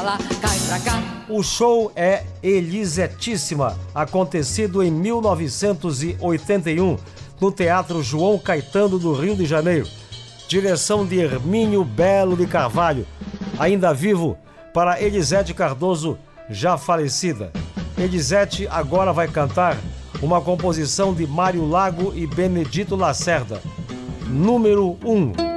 lá, cai pra cá. O show é Elisetíssima, acontecido em 1981, no Teatro João Caetano do Rio de Janeiro. Direção de Hermínio Belo de Carvalho, ainda vivo, para Elisete Cardoso, já falecida. Elisete agora vai cantar uma composição de Mário Lago e Benedito Lacerda. Número 1.